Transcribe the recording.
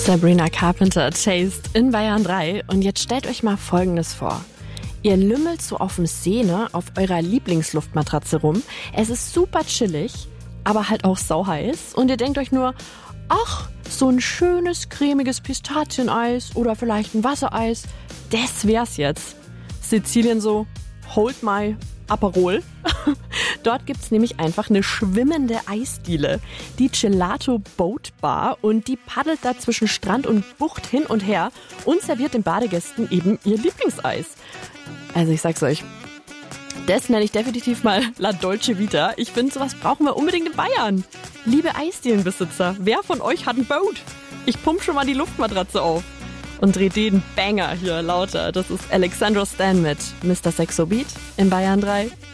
Sabrina Carpenter, Taste in Bayern 3. Und jetzt stellt euch mal Folgendes vor. Ihr lümmelt so auf dem Sehne auf eurer Lieblingsluftmatratze rum. Es ist super chillig, aber halt auch sauheiß. Und ihr denkt euch nur, ach, so ein schönes, cremiges Pistazieneis oder vielleicht ein Wassereis, das wär's jetzt. Sizilien so, hold my Aperol. Dort gibt's nämlich einfach eine schwimmende Eisdiele, die Gelato Boat Bar, und die paddelt da zwischen Strand und Bucht hin und her und serviert den Badegästen eben ihr Lieblingseis. Also ich sag's euch, das nenne ich definitiv mal La Dolce Vita. Ich finde, sowas brauchen wir unbedingt in Bayern. Liebe Eisdielenbesitzer, wer von euch hat ein Boot? Ich pump schon mal die Luftmatratze auf und dreh den Banger hier lauter. Das ist Alexandra Stan mit Mr. Sexo Beat in Bayern 3.